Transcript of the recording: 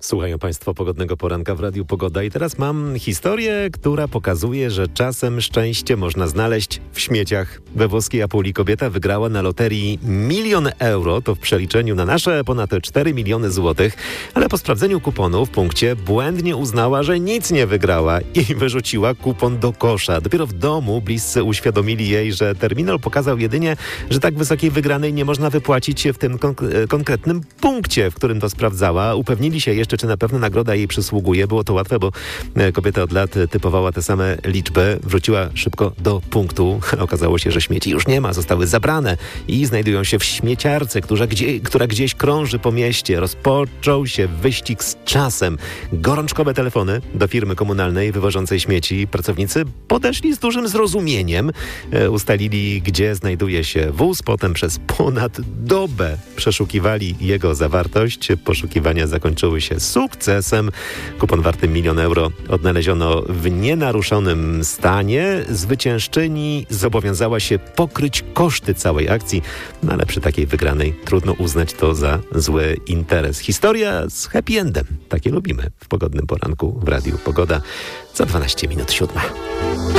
Słuchają Państwo Pogodnego Poranka w Radiu Pogoda i teraz mam historię, która pokazuje, że czasem szczęście można znaleźć w śmieciach. We włoskiej Apulii kobieta wygrała na loterii 1 000 000 euro, to w przeliczeniu na nasze ponad 4 miliony złotych, ale po sprawdzeniu kuponu w punkcie błędnie uznała, że nic nie wygrała i wyrzuciła kupon do kosza. Dopiero w domu bliscy uświadomili jej, że terminal pokazał jedynie, że tak wysokiej wygranej nie można wypłacić w tym konkretnym punkcie, w którym to sprawdzała. Upewnili się jeszcze, czy na pewno nagroda jej przysługuje. Było to łatwe, bo kobieta od lat typowała te same liczby. Wróciła szybko do punktu. Okazało się, że śmieci już nie ma, zostały zabrane i znajdują się w śmieciarce, która gdzieś krąży po mieście. Rozpoczął się wyścig z czasem. Gorączkowe telefony do firmy komunalnej wywożącej śmieci. Pracownicy podeszli z dużym zrozumieniem. Ustalili, gdzie znajduje się wóz. Potem przez ponad dobę przeszukiwali jego zawartość. Poszukiwania zakończyły się sukcesem. Kupon warty 1 000 000 euro odnaleziono w nienaruszonym stanie. Zwyciężczyni zobowiązała się pokryć koszty całej akcji, no ale przy takiej wygranej trudno uznać to za zły interes. Historia z happy endem. Takie lubimy w Pogodnym Poranku w Radiu Pogoda. Za 12 minut 7.